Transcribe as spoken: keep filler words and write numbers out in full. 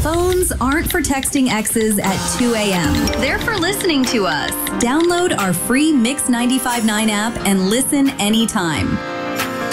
Phones aren't for texting exes at two a.m. They're for listening to us. Download our free Mix ninety-five point nine app and listen anytime.